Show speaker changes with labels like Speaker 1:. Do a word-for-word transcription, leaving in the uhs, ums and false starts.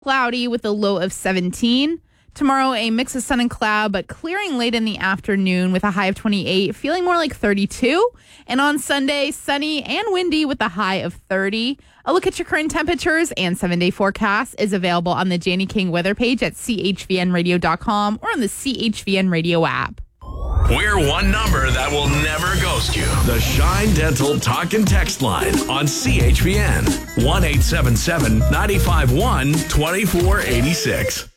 Speaker 1: cloudy with a low of seventeen. Tomorrow, a mix of sun and cloud, but clearing late in the afternoon with a high of twenty-eight, feeling more like thirty-two. And on Sunday, sunny and windy with a high of thirty. A look at your current temperatures and seven-day forecast is available on the Janie King weather page at C H V N radio dot com or on the C H V N Radio app.
Speaker 2: We're one number that will never ghost you. The Shine Dental Talk and Text line on C H V N. one eight seven seven, nine five one, two four eight six.